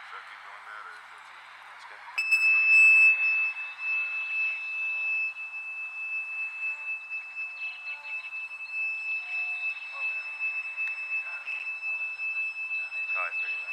Should I keep doing that, or is that too? That's good. Probably pretty loud.